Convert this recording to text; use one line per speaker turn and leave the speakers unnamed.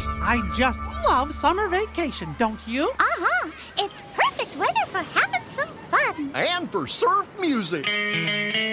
I just love summer vacation, don't you?
Uh-huh. It's perfect weather for having some fun.
And for surf music.